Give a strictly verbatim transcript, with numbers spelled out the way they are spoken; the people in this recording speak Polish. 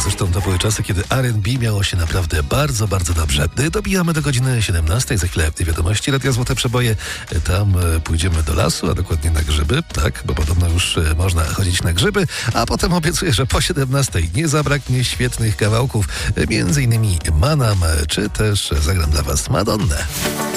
Zresztą to były czasy, kiedy R and B miało się naprawdę bardzo, bardzo dobrze. Dobijamy do godziny siedemnastej. Za chwilę wiadomości Radia Złote Przeboje. Tam pójdziemy do lasu, a dokładnie na grzyby. Tak, bo podobno już można chodzić na grzyby. A potem obiecuję, że po siedemnastej nie zabraknie świetnych kawałków. Między innymi Manam, czy też zagram dla Was Madonnę.